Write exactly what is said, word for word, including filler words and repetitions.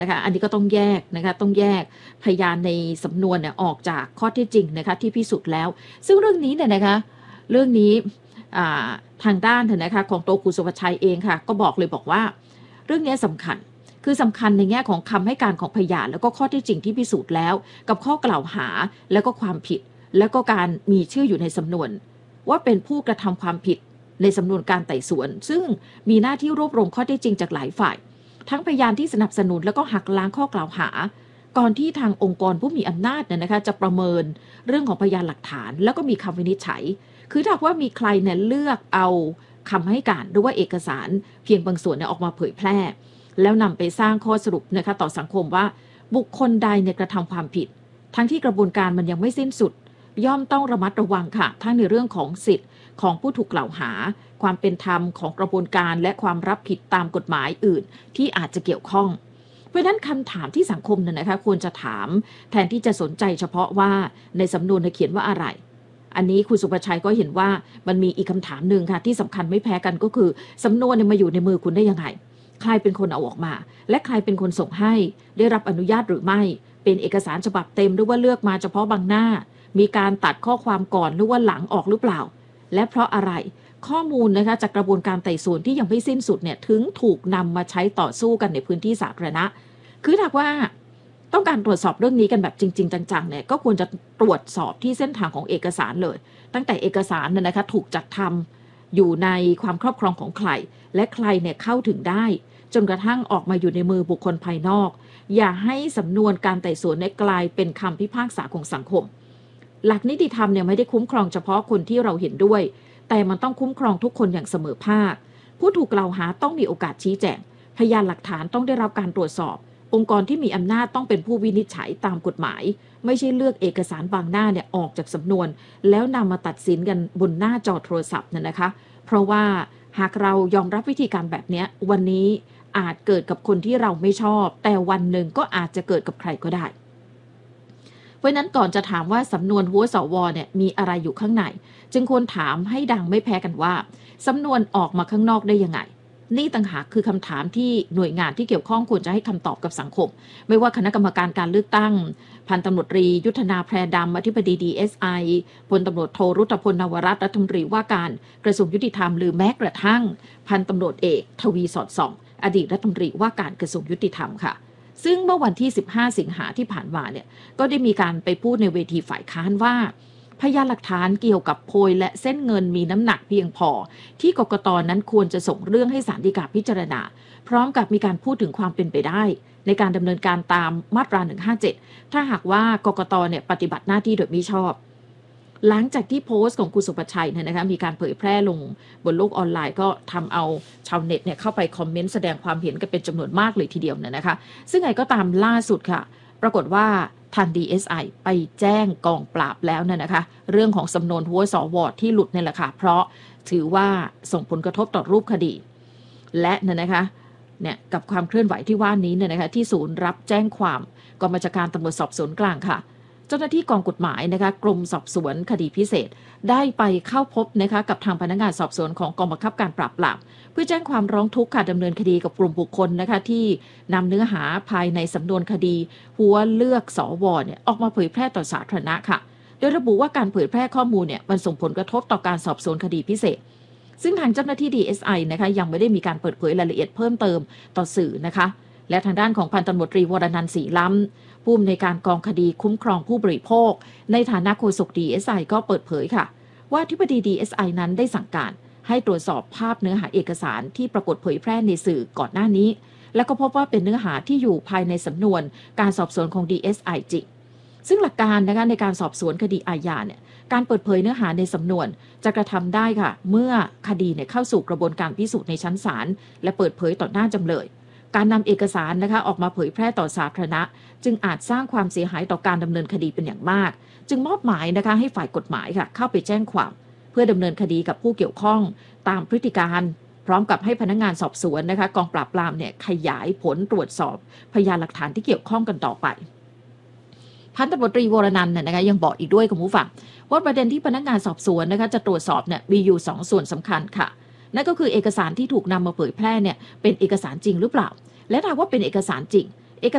นะคะอันนี้ก็ต้องแยกนะคะต้องแยกพยานในสำนวนเนี่ยออกจากข้อเท็จจริงนะคะที่พิสูจน์แล้วซึ่งเรื่องนี้เนี่ยนะคะเรื่องนี้ทางด้านนะคะของตัวคุณสุภชัยเองค่ะก็บอกเลยบอกว่าเรื่องนี้สำคัญคือสำคัญในแง่ของคำให้การของพยานแล้วก็ข้อเท็จจริงที่พิสูจน์แล้วกับข้อกล่าวหาแล้วก็ความผิดแล้วก็การมีชื่ออยู่ในสำนวนว่าเป็นผู้กระทำความผิดในสำนวนการไต่สวนซึ่งมีหน้าที่รวบรวมข้อเท็จจริงจากหลายฝ่ายทั้งพยานที่สนับสนุนแล้วก็หักล้างข้อกล่าวหาก่อนที่ทางองค์กรผู้มีอำนาจเนี่ยนะคะจะประเมินเรื่องของพยานหลักฐานแล้วก็มีคำวินิจฉัยคือถ้าว่ามีใครเนี่ยเลือกเอาคำให้การหรือว่าเอกสารเพียงบางส่วนเนี่ยออกมาเผยแพร่แล้วนำไปสร้างข้อสรุปนะคะต่อสังคมว่าบุคคลใดเนี่ยกระทำความผิดทั้งที่กระบวนการมันยังไม่สิ้นสุดย่อมต้องระมัดระวังค่ะทั้งในเรื่องของสิทธิ์ของผู้ถูกกล่าวหาความเป็นธรรมของกระบวนการและความรับผิดตามกฎหมายอื่นที่อาจจะเกี่ยวข้องเพราะนั้นคำถามที่สังคมเนี่ยนะคะควรจะถามแทนที่จะสนใจเฉพาะว่าในสำนวนเขียนว่าอะไรอันนี้คุณสุภชัยก็เห็นว่ามันมีอีกคำถามหนึ่งค่ะที่สำคัญไม่แพ้กันก็คือสำนวนมาอยู่ในมือคุณได้ยังไงใครเป็นคนเอาออกมาและใครเป็นคนส่งให้ได้รับอนุญาตหรือไม่เป็นเอกสารฉบับเต็มหรือว่าเลือกมาเฉพาะบางหน้ามีการตัดข้อความก่อนหรือว่าหลังออกหรือเปล่าและเพราะอะไรข้อมูลนะคะจากกระบวนการไต่สวนที่ยังไม่สิ้นสุดเนี่ยถึงถูกนำมาใช้ต่อสู้กันในพื้นที่สาธารณะคือถ้าว่าต้องการตรวจสอบเรื่องนี้กันแบบจริงๆจังๆเนี่ยก็ควรจะตรวจสอบที่เส้นทางของเอกสารเลยตั้งแต่เอกสารเนี่ยนะคะถูกจัดทำอยู่ในความครอบครองของใครและใครเนี่ยเข้าถึงได้จนกระทั่งออกมาอยู่ในมือบุคคลภายนอกอย่าให้สำนวนการไต่สวนเนี่ยกลายเป็นคำพิพากษาของสังคมหลักนิติธรรมเนี่ยไม่ได้คุ้มครองเฉพาะคนที่เราเห็นด้วยแต่มันต้องคุ้มครองทุกคนอย่างเสมอภาคผู้ถูกกล่าวหาต้องมีโอกาสชี้แจงพยานหลักฐานต้องได้รับการตรวจสอบองค์กรที่มีอำนาจต้องเป็นผู้วินิจฉัยตามกฎหมายไม่ใช่เลือกเอกสารบางหน้าเนี่ยออกจากสำนวนแล้วนำมาตัดสินกันบนหน้าจอโทรศัพท์นั่นนะคะเพราะว่าหากเรายอมรับวิธีการแบบนี้วันนี้อาจเกิดกับคนที่เราไม่ชอบแต่วันหนึ่งก็อาจจะเกิดกับใครก็ได้เพราะนั้นก่อนจะถามว่าสำนวนหัวสวเนี่ยมีอะไรอยู่ข้างในจึงควรถามให้ดังไม่แพ้กันว่าสำนวนออกมาข้างนอกได้ยังไงนี่ต่างหากคือคำถามที่หน่วยงานที่เกี่ยวข้องควรจะให้คำตอบกับสังคมไม่ว่าคณะกรรมการการเลือกตั้งพันตำรวจตรียุทธนาแพรดำอธิบดี ดี เอส ไอ พลตำรวจโทรุตพลนวรัตน์รัฐมนตรีว่าการกระทรวงยุติธรรมหรือแม้กระทั่งพันตำรวจเอกทวีสอดส่องอดีตรัฐมนตรีว่าการกระทรวงยุติธรรมค่ะซึ่งเมื่อวันที่สิบห้าสิงหาที่ผ่านมาเนี่ยก็ได้มีการไปพูดในเวทีฝ่ายค้านว่าพยานหลักฐานเกี่ยวกับโพยและเส้นเงินมีน้ำหนักเพียงพอที่กกต.นั้นควรจะส่งเรื่องให้ศาลฎีกาพิจารณาพร้อมกับมีการพูดถึงความเป็นไปได้ในการดำเนินการตามมาตราหนึ่งห้าเจ็ดถ้าหากว่ากกต.เนี่ยปฏิบัติหน้าที่โดยมิชอบหลังจากที่โพสต์ของคุณสุภชัยเนี่ยนะคะมีการเผยแพร่ลงบนโลกออนไลน์ก็ทำเอาชาวเน็ตเนี่ยเข้าไปคอมเมนต์แสดงความเห็นกันเป็นจำนวนมากเลยทีเดียวเนี่ยนะคะซึ่งไงก็ตามล่าสุดค่ะปรากฏว่าทาง ดี เอส ไอ ไปแจ้งกองปราบแล้วเนี่ยนะคะเรื่องของสำนวนหัวสวที่หลุดเนี่ยแหละค่ะเพราะถือว่าส่งผลกระทบต่อรูปคดีและเนี่ยนะคะเนี่ยกับความเคลื่อนไหวที่ว่านี้เนี่ยนะคะที่ศูนย์รับแจ้งความกองบัญชาการตำรวจสอบสวนกลางค่ะเจ้าหน้าที่กองกฎหมายนะคะกรมสอบสวนคดีพิเศษได้ไปเข้าพบนะคะกับทางพนักงานสอบสวนของกองบังคับการปราบปรามเพื่อแจ้งความร้องทุกข์ค่ะดำเนินคดีกับกลุ่มบุคคลนะคะที่นำเนื้อหาภายในสำนวนคดีหัวเลือกสวเนี่ยออกมาเผยแพร่ต่อสาธารณะค่ะโดยระบุว่าการเผยแพร่ข้อมูลเนี่ยมันส่งผลกระทบต่อการสอบสวนคดีพิเศษซึ่งทางเจ้าหน้าที่ ดี เอส ไอ นะคะยังไม่ได้มีการเปิดเผยรายละเอียดเพิ่มเติมต่อสื่อนะคะและทางด้านของพันตำรวจตรีวรนันท์ศรีล้ำผู้อำนวยการกองคดีคุ้มครองผู้บริโภคในฐานะโฆษก ดี เอส ไอ ก็เปิดเผยค่ะว่าอธิบดี ดี เอส ไอ นั้นได้สั่งการให้ตรวจสอบภาพเนื้อหาเอกสารที่ปรากฏเผยแพร่ในสื่อก่อนหน้านี้แล้วก็พบว่าเป็นเนื้อหาที่อยู่ภายในสำนวนการสอบสวนของ ดี เอส ไอ จริงซึ่งหลักการนะคะในการสอบสวนคดีอาญาเนี่ยการเปิดเผยเนื้อหาในสำนวนจะกระทำได้ค่ะเมื่อคดีเนี่ยเข้าสู่กระบวนการพิสูจน์ในชั้นศาลและเปิดเผยต่อหน้าจำเลยการนำเอกสารนะคะออกมาเผยแพร่ต่อสาธารณะจึงอาจสร้างความเสียหายต่อการดำเนินคดีเป็นอย่างมากจึงมอบหมายนะคะให้ฝ่ายกฎหมายค่ะเข้าไปแจ้งความเพื่อดำเนินคดีกับผู้เกี่ยวข้องตามพฤติการพร้อมกับให้พนักงานสอบสวนนะคะกองปราบปรามเนี่ยขยายผลตรวจสอบพยานหลักฐานที่เกี่ยวข้องกันต่อไปพันตำรวจตรีวรนันท์เนี่ยนะคะยังบอกอีกด้วยคุณผู้ฟังว่าประเด็นที่พนักงานสอบสวนนะคะจะตรวจสอบเนี่ยมีอยู่สองส่วนสำคัญค่ะนั่นก็คือเอกสารที่ถูกนำมาเผยแพร่เนี่ยเป็นเอกสารจริงหรือเปล่าและถ้าว่าเป็นเอกสารจริง